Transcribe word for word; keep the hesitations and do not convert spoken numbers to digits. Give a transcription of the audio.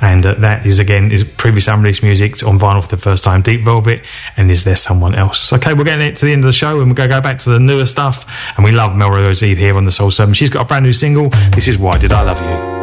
and uh, that is again is previous unreleased music on vinyl for the first time, Deep Velvet and Is There Someone Else. Okay, we're getting it to the end of the show, and we're going to go back to the newer stuff, and we love Melrose Eve here on the Soul Sermon. She's got a brand new single. This is Why Did I Love You.